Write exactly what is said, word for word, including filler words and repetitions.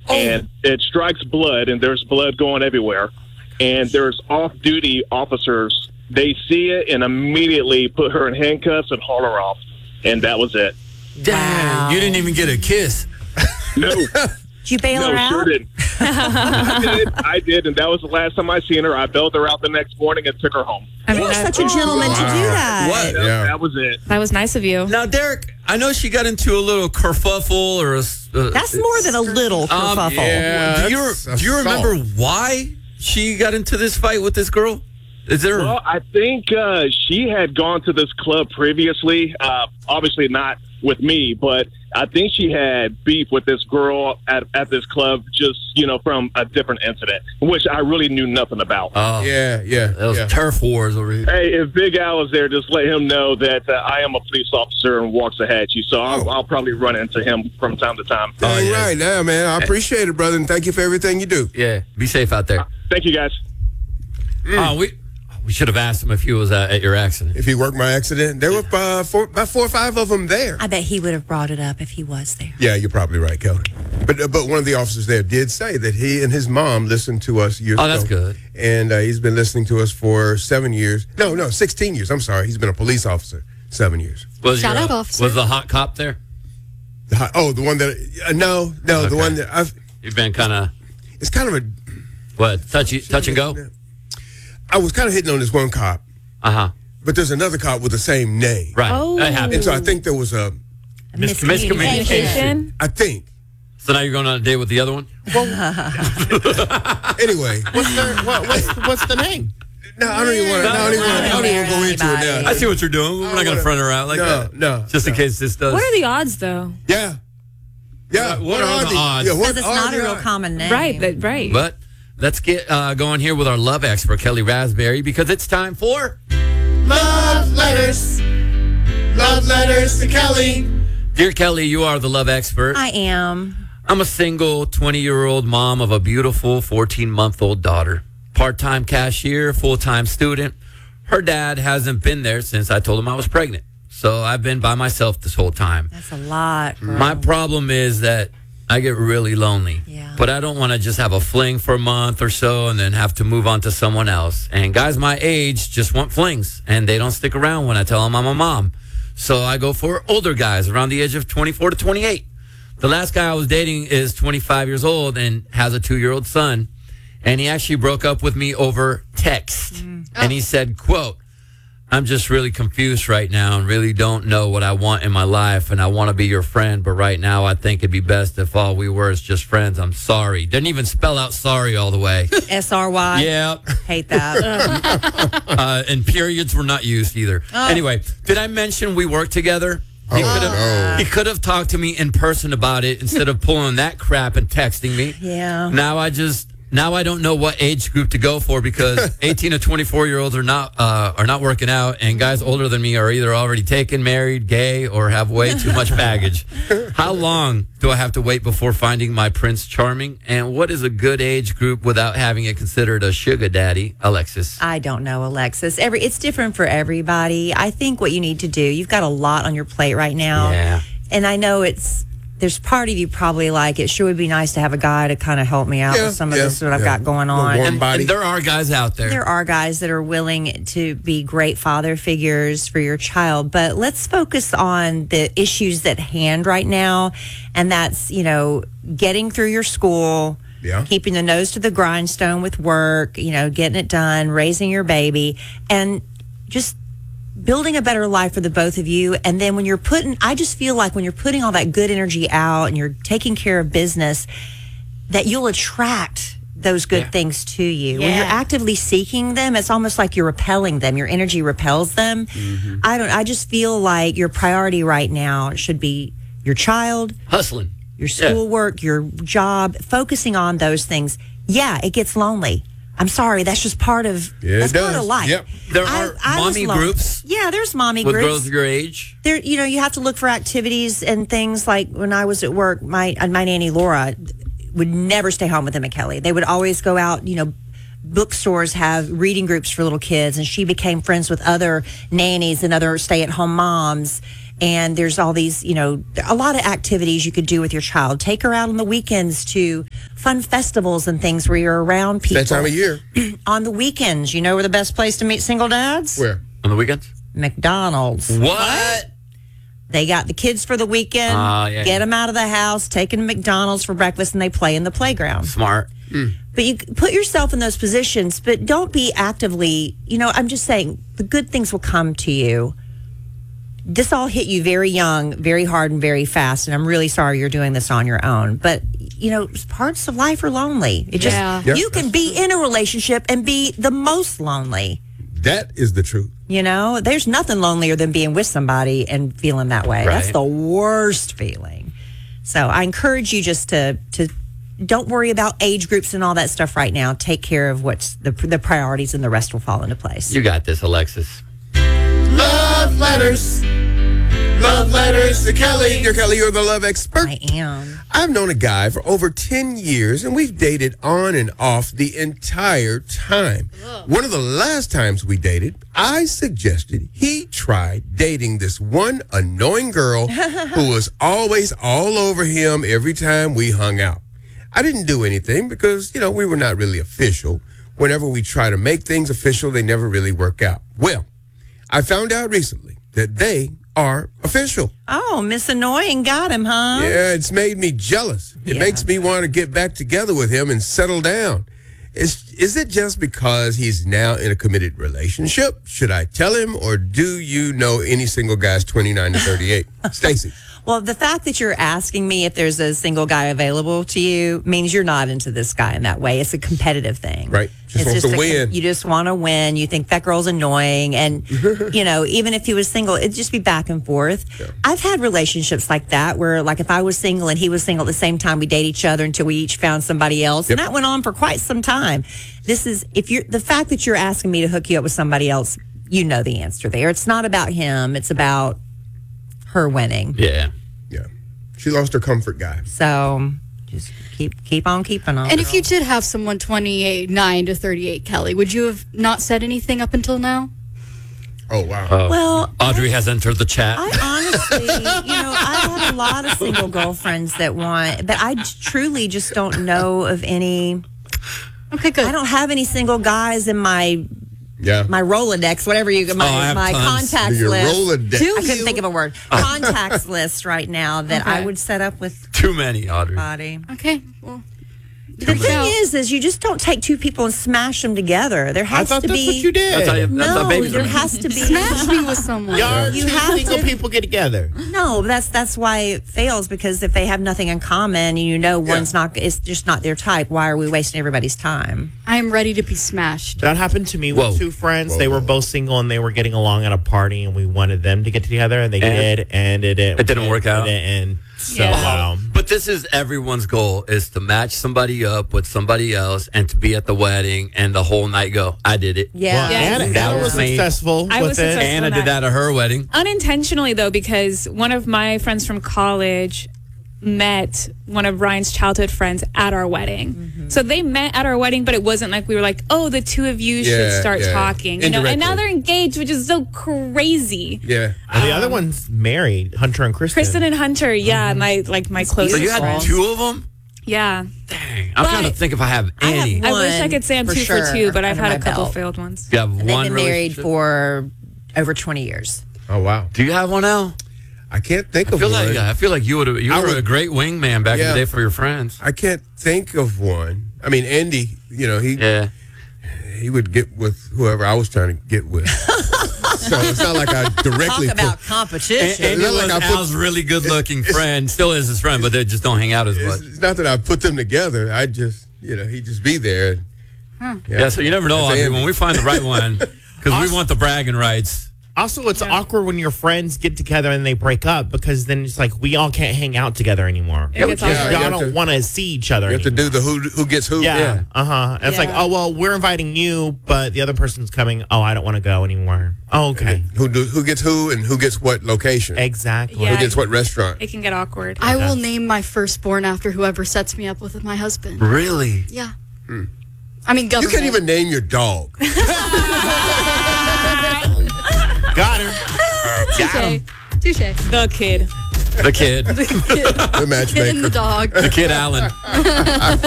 and it strikes blood, and there's blood going everywhere. And there's off-duty officers. They see it and immediately put her in handcuffs and haul her off. And that was it. Damn, Wow. you didn't even get a kiss. No. Did you bail No, her out? sure didn't. I did. I did, and that was the last time I seen her. I bailed her out the next morning and took her home. I mean, You're that, such a gentleman to do that. What? That, Yeah. that was it. that was nice of you. Now, Derek, I know she got into a little kerfuffle or a. Uh, That's more than a little um, kerfuffle. yeah. Do you, That's do you assault. remember why she got into this fight with this girl? Is there? Well, I think uh, she had gone to this club previously. Uh, obviously not with me, but I think she had beef with this girl at, at this club just, you know, from a different incident, which I really knew nothing about. Oh, Yeah, yeah. that was yeah. turf wars over here. Hey, if Big Al was there, just let him know that uh, I am a police officer and walks ahead of you. So I'll, Oh. I'll probably run into him from time to time. Oh, Dang yeah. right. Yeah, man. I appreciate it, brother, and thank you for everything you do. Yeah, be safe out there. Thank you, guys. Oh, we we should have asked him if he was uh, at your accident. If he worked my accident, there were uh, four, about four or five of them there. I bet he would have brought it up if he was there. Yeah, you're probably right, Kelly. But uh, but one of the officers there did say that he and his mom listened to us years Oh, ago. that's good. And uh, he's been listening to us for seven years. No, no, sixteen years. I'm sorry. He's been a police officer seven years. Was Shout your, out, uh, officer. Was the hot cop there? The hi- oh, the one that uh, no, no, Okay. the one that I've. You've been kind of It's kind of a. what touchy, touch and go. I was kind of hitting on this one cop, Uh huh. but there's another cop with the same name. Right. Oh. That happens. And so I think there was a. A Mis- miscommunication. miscommunication. I think. So now you're going on a date with the other one? Anyway, What's their what, what's what's the name? no, I don't even want to. I don't even want to. I don't even go into it Anybody. now. I see what you're doing. We're not going to wanna- front her out like no, that. no, Just in no. case this does. What are the odds, though? Yeah. Yeah. What are the odds? Yeah, what Because it's are not the a real odds? common name. Right, but right. But let's get uh, going here with our love expert, Kelly Raspberry, because it's time for Love letters. Love letters to Kelly. Dear Kelly, you are the love expert. I am. I'm a single twenty-year-old mom of a beautiful fourteen-month-old daughter. Part-time cashier, full-time student. Her dad hasn't been there since I told him I was pregnant. So I've been by myself this whole time. That's a lot. Girl. My problem is that I get really lonely. Yeah. But I don't want to just have a fling for a month or so and then have to move on to someone else. And guys my age just want flings, and they don't stick around when I tell them I'm a mom. So I go for older guys around the age of twenty-four to twenty-eight. The last guy I was dating is twenty-five years old and has a two-year-old son. And he actually broke up with me over text. Mm. And he said, quote, I'm just really confused right now and really don't know what I want in my life. And I want to be your friend. But right now, I think it'd be best if all we were is just friends. I'm sorry. Didn't even spell out sorry all the way. S R Y. Yeah. Hate that. Uh, and periods were not used either. Anyway, did I mention we work together? He Oh, could have no. he could have talked to me in person about it instead of pulling that crap and texting me. Yeah. Now I just now I don't know what age group to go for because eighteen to twenty-four year olds are not uh, are not working out, and guys older than me are either already taken, married, gay, or have way too much baggage. How long do I have to wait before finding my Prince Charming? And what is a good age group without having it considered a sugar daddy, Alexis? I don't know, Alexis. Every it's different for everybody. I think what you need to do, you've got a lot on your plate right now. Yeah. And I know it's there's part of you probably like it sure would be nice to have a guy to kind of help me out Yeah, with some of yeah, this that I've yeah. got going Little on. warm And body. And there are guys out there. there are guys that are willing to be great father figures for your child, but let's focus on the issues at hand right now, and that's, you know, getting through your school, Yeah. keeping the nose to the grindstone with work, you know, getting it done, raising your baby, and just building a better life for the both of you. And then when you're putting, I just feel like when you're putting all that good energy out and you're taking care of business, that you'll attract those good Yeah. things to you. When Yeah. you're actively seeking them, it's almost like you're repelling them. Your energy repels them. I don't, I just feel like your priority right now should be your child, Hustling. your Yeah. schoolwork, your job, focusing on those things. Yeah, it gets lonely. I'm sorry, that's just part of Yeah, it that's part does. of life. Yep. There I- are I was mommy lonely. groups Yeah, there's mommy with groups. girls your age. There, you know, you have to look for activities and things like when I was at work, my uh, my nanny Laura would never stay home with them at Kelly. They would always go out, you know, bookstores have reading groups for little kids, and she became friends with other nannies and other stay-at-home moms. And there's all these, you know, a lot of activities you could do with your child. Take her out on the weekends to fun festivals and things where you're around people. That time of year. On the weekends, you know where the best place to meet single dads? Where? On the weekends? McDonald's. What? They got the kids for the weekend, Ah, yeah, get yeah. them out of the house, take them to McDonald's for breakfast, and they play in the playground. Smart. But you put yourself in those positions, but don't be actively, you know, I'm just saying the good things will come to you. This all hit you very young, very hard, and very fast. And I'm really sorry you're doing this on your own. But, you know, parts of life are lonely. It just, Yeah. Yeah, you can be in a relationship and be the most lonely. That is the truth. You know, there's nothing lonelier than being with somebody and feeling that way. That's Right. the worst feeling. So I encourage you just to to don't worry about age groups and all that stuff right now. Take care of what's the the priorities, and the rest will fall into place. You got this, Alexis. Love letters. Love letters to Kelly. Dear Kelly, you're the love expert. I am. I've known a guy for over ten years, and we've dated on and off the entire time. One of the last times we dated, I suggested he try dating this one annoying girl who was always all over him every time we hung out. I didn't do anything because, you know, we were not really official. Whenever we try to make things official, they never really work out. Well, I found out recently that they are official. Oh, Miss Annoying got him, huh? Yeah, it's made me jealous. It Yeah. makes me want to get back together with him and settle down. Is, is it just because he's now in a committed relationship? Should I tell him, or do you know any single guys twenty-nine to thirty-eight? Stacy. Well, the fact that you're asking me if there's a single guy available to you means you're not into this guy in that way. It's a competitive thing. Right. Just It's wants to a- win. You just want to win. You think that girl's annoying. And, you know, even if he was single, it'd just be back and forth. I've had relationships like that where, like, if I was single and he was single at the same time, we date each other until we each found somebody else. Yep. And that went on for quite some time. This is, if you're, the fact that you're asking me to hook you up with somebody else, you know the answer there. It's not about him. It's about her winning. Yeah. Yeah. She lost her comfort guy. So just keep keep on keeping on. And if you did have someone twenty-eight, nine to thirty-eight, Kelly, would you have not said anything up until now? Oh, wow. Oh. Well, Audrey has entered the chat. I honestly, you know, I have a lot of single girlfriends that want, but I j- truly just don't know of any. Okay, good. I don't have any single guys in my Yeah. my Rolodex, whatever you my Oh, I have my tons. contacts Your list. Rolodex. I couldn't think of a word. Contacts list right now that I Okay. would set up with Too many, Audrey. body. Okay, well, The thing is, is you just don't take two people and smash them together. There I has thought to that's be. what you did. That's how, you, that's how No, babies there are. has to be. smash me with someone. Y'all You two have single to- people get together. No, that's that's why it fails, because if they have nothing in common and you know one's not, it's just not their type. Why are we wasting everybody's time? I am ready to be smashed. That happened to me Whoa. with two friends. Whoa, they were whoa. both single and they were getting along at a party, and we wanted them to get together, and they And? did, and it didn't. It didn't work out? It didn't. So, Yeah. um, But this is everyone's goal, is to match somebody up with somebody else and to be at the wedding and the whole night go, I did it. Yeah. well, Yes. Anna, That Anna was was me. successful I with was it. successful. Anna did that at her wedding. Unintentionally, though, because one of my friends from college met one of Ryan's childhood friends at our wedding. Mm-hmm. So they met at our wedding, but it wasn't like we were like, oh, the two of you should Yeah, start yeah. talking. You know, and now Indirectly. they're engaged, which is so crazy. Yeah. And the other one's married, Hunter and Kristen. Kristen and Hunter, yeah, my like my So closest you had friends. two of them? Yeah. Dang. I'm But- trying to think if I have I have any. one. I wish I could say I'm for two sure for two, but I've under had a my couple belt. failed ones. You have And they've one been married relationship? for over twenty years. Oh, wow. Do you have one now? I can't think I of feel one. like I feel like you would you I were would- a great wingman back in Yeah. the day for your friends. I can't think of one. I mean, Andy, you know, he Yeah. he would get with whoever I was trying to get with. So it's not like I directly Talk about put, competition. And, and not it was like I put- Al's really good looking friend, still is his friend, but they just don't hang out as it's, much. it's not that I put them together. I just, you know, he'd just be there. And, Yeah, so you never know, That's Audrey, Andy. when we find the right one, because we want the bragging rights. Also, it's awkward when your friends get together and they break up, because then it's like we all can't hang out together anymore. It gets Yeah, awkward. you Y'all have don't to- want to see each other You have to anymore. do the who who gets who. Yeah. Yeah. Uh huh. It's like, Yeah. oh, well, we're inviting you, but the other person's coming. Oh, I don't want to go anymore. Oh, okay. Who do, who gets who and who gets what location. Exactly. Yeah. Who gets what restaurant. It can get awkward. I will name my firstborn after whoever sets me up with my husband. Really? Yeah. I mean, You government. can't even name your dog. Got her. Touche. Touche. The kid. The kid. The Hit in the matchmaker. dog. The kid Alan.